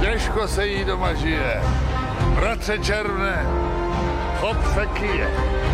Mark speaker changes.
Speaker 1: těžko se jí doma žije. Bratře Červne, chop se kyje.